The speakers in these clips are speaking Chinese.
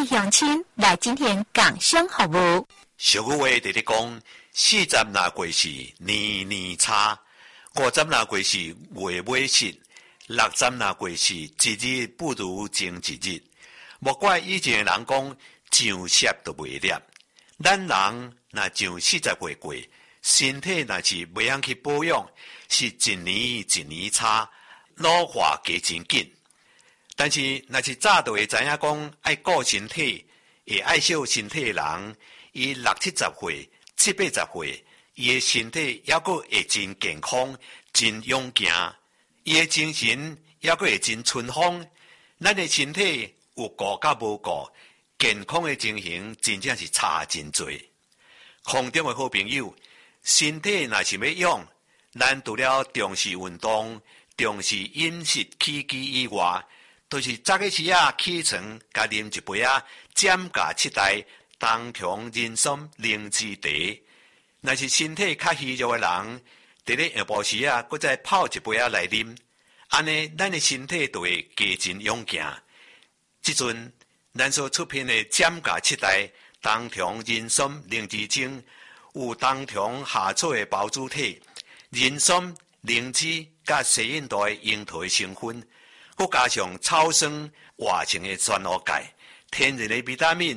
位乡亲来今天讲声服务。 俗语话在咧讲，40那过是年年差，50那过是月月失，60那过是一日不如前一日。莫怪以前的人讲上舌都袂念，咱人若上40岁过，身体若是袂晓去保养，是一年一年差，老化加真紧。但是若是早就会知影讲爱顾身体，会爱惜身体的人，伊60、70岁、70、80岁，伊的身体还阁会真健康、真勇健，伊的精神还阁会真春风。咱的身体有顾甲无顾，健康的情形真正是差真多。空中的好朋友，身体若是要养，咱除了重视运动、重视饮食起居以外，就是早起时起床，加啉一杯减价7代冬虫人参灵芝茶。若是身体较虚弱的人，伫咧下晡时搁再泡一杯来啉，安尼咱的身体就会加真勇健。即阵咱所出品的减价7代冬虫人参灵芝精，有冬虫夏草的孢子体、人参、灵芝甲西印度的樱桃的成分。佮加上草酸活性的酸脯钙，天然的维他命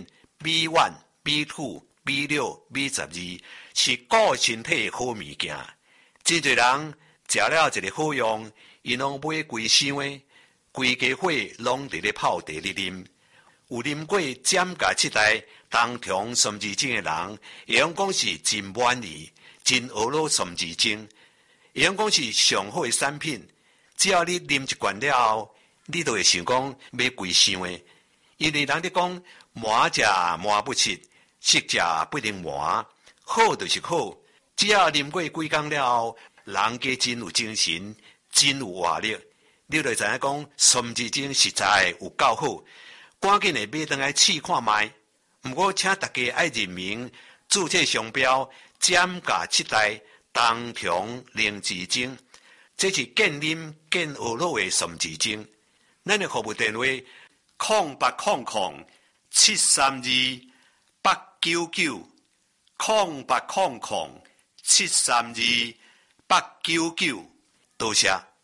B1、B2、B6、B12 是顾身体的好物件。真侪人食了一个好用，伊拢买规箱的，规家伙拢伫咧泡茶咧啉。有啉过减价7代冬虫参枝精的人，会用讲是真满意，真学老参枝精，会用讲是上好的产品。只要你啉一罐了后，你就会想讲买规箱的，因为人咧讲满食满不吃，食食不能满，好就是好。只要啉过几工了后，人家真有精神，真有活力，你就知影讲参枝精实在有够好，赶紧的买回来试看卖。不过请大家爱认明注册商标减价7代冬虫灵芝精。这是健啉健学老的参枝精，咱的服务电话0800-732-899，0800-732-899，多谢。